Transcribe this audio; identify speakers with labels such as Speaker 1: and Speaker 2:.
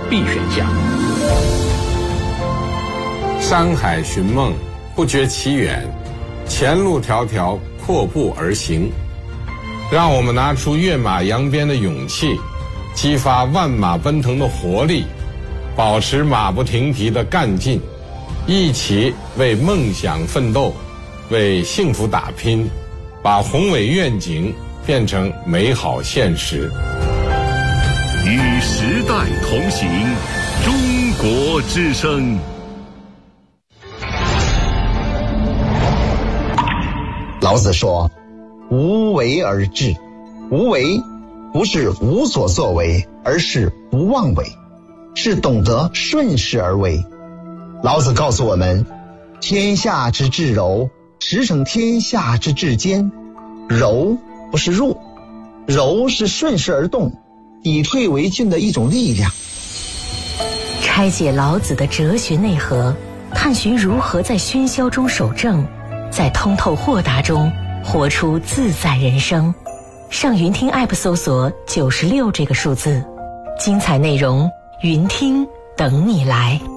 Speaker 1: B 选项。
Speaker 2: 山海寻梦，不觉其远，前路迢迢，阔步而行。让我们拿出跃马扬鞭的勇气，激发万马奔腾的活力，保持马不停蹄的干劲，一起为梦想奋斗，为幸福打拼，把宏伟愿景变成美好现实。
Speaker 3: 与时代同行，中国之声。
Speaker 4: 老子说，无为而治。无为不是无所作为，而是不妄为，是懂得顺势而为。老子告诉我们，天下之至柔，驰骋天下之至坚。柔不是弱，柔是顺势而动，以退为进的一种力量。
Speaker 5: 拆解老子的哲学内核，探寻如何在喧嚣中守正，在通透豁达中活出自在人生。上云听 App 搜索96这个数字，精彩内容云听等你来。